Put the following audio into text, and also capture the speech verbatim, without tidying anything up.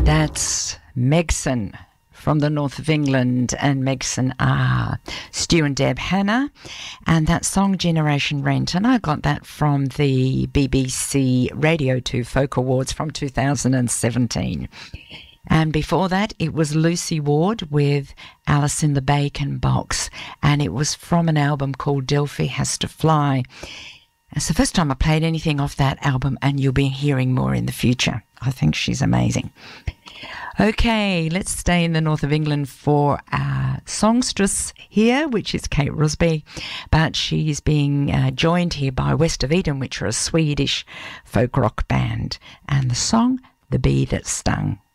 That's Megson from the north of England, and Megson are Stu and Deb Hanna, and that song Generation Rent, and I got that from the B B C Radio two Folk Awards from two thousand seventeen. And before that, it was Lucy Ward with Alice in the Bacon Box, and it was from an album called Delphi Has to Fly. It's the first time I played anything off that album, and you'll be hearing more in the future. I think she's amazing. Okay, let's stay in the north of England for our songstress here, which is Kate Rusby, but she's being uh, joined here by West of Eden, which are a Swedish folk rock band, and the song, The Bee That Stung.